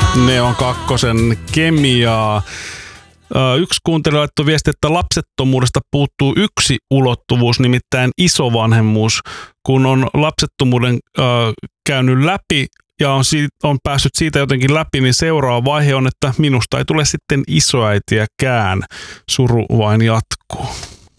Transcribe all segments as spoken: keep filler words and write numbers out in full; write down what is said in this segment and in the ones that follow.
Neon kakkosen kemiaa. Yksi kuuntelija laittoi viesti, että lapsettomuudesta puuttuu yksi ulottuvuus, nimittäin isovanhemmuus. Kun on lapsettomuuden äh, käynyt läpi ja on, si- on päässyt siitä jotenkin läpi, niin seuraava vaihe on, että minusta ei tule sitten isoäitiäkään. Suru vain jatkuu.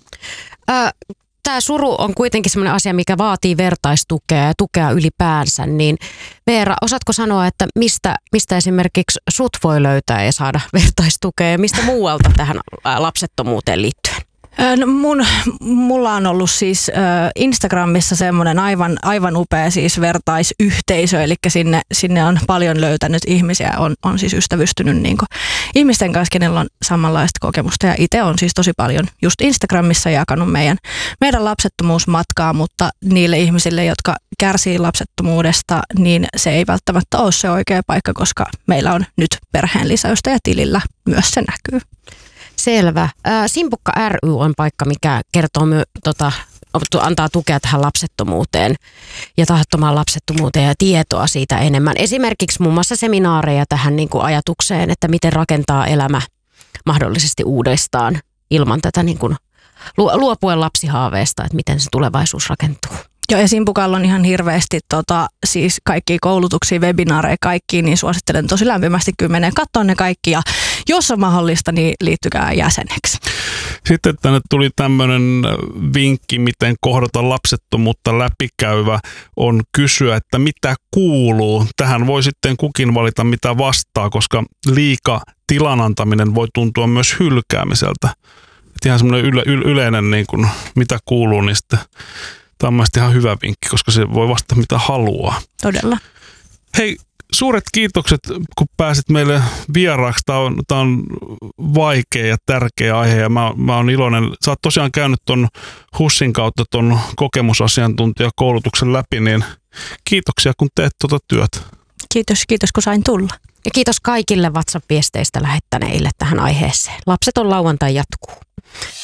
Äh. Tämä suru on kuitenkin sellainen asia, mikä vaatii vertaistukea ja tukea ylipäänsä, niin Veera, osaatko sanoa, että mistä, mistä esimerkiksi sut voi löytää ja saada vertaistukea ja mistä muualta tähän lapsettomuuteen liittyen? No mun, mulla on ollut siis äh, Instagramissa semmoinen aivan, aivan upea siis vertaisyhteisö, eli sinne, sinne on paljon löytänyt ihmisiä, on, on siis ystävystynyt niin kuin ihmisten kanssa, kenellä on samanlaista kokemusta. Ja itse on siis tosi paljon just Instagramissa jakanut meidän, meidän lapsettomuusmatkaa, mutta niille ihmisille, jotka kärsii lapsettomuudesta, niin se ei välttämättä ole se oikea paikka, koska meillä on nyt perheenlisäystä ja tilillä myös se näkyy. Selvä. Simpukka ry on paikka, mikä kertoo my, tota, antaa tukea tähän lapsettomuuteen ja tahattomaan lapsettomuuteen ja tietoa siitä enemmän. Esimerkiksi muun muassa seminaareja tähän niin kuin ajatukseen, että miten rakentaa elämä mahdollisesti uudestaan ilman tätä niin kuin luopuen lapsihaaveesta, että miten se tulevaisuus rakentuu. Joo, ja Simpukalla on ihan hirveästi tota, siis kaikkia koulutuksia, webinaareja, kaikkia, niin suosittelen tosi lämpimästi kymmenen. Katsoa ne kaikki ja jos on mahdollista, niin liittykää jäseneksi. Sitten tänne tuli tämmöinen vinkki, miten kohdata lapsettomuutta läpikäyvä on kysyä, että mitä kuuluu. Tähän voi sitten kukin valita mitä vastaa, koska liika tilan antaminen voi tuntua myös hylkäämiseltä. Et ihan semmoinen yle, yleinen niin kuin, mitä kuuluu, niin sitten tämä on mielestäni ihan hyvä vinkki, koska se voi vastata mitä haluaa. Todella. Hei, suuret kiitokset, kun pääsit meille vieraaksi. Tämä on, tämä on vaikea ja tärkeä aihe ja mä, mä oon iloinen. Sä oot tosiaan käynyt ton HUSin kautta ton kokemusasiantuntijakoulutuksen läpi, niin kiitoksia kun teet tuota työtä. Kiitos, kiitos kun sain tulla. Ja kiitos kaikille WhatsApp-viesteistä lähettäneille tähän aiheeseen. Lapset on lauantai jatkuu.